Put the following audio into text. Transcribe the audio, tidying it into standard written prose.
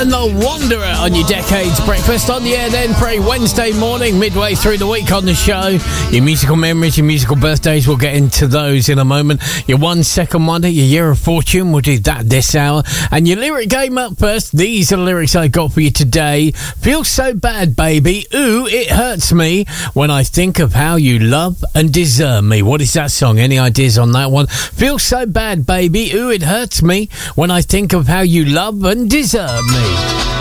and the Wanderer on your Decades Breakfast on the air then for a Wednesday morning, midway through the week on the show. Your musical memories, your musical birthdays, we'll get into those in a moment. Your 1 second wonder, your year of fortune, we'll do that this hour. And your lyric game up first. These are the lyrics I got for you today. Feel so bad, baby. Ooh, it hurts me when I think of how you love and deserve me. What is that song? Any ideas on that one? Feel so bad, baby. Ooh, it hurts me when I think of how you love and deserve me.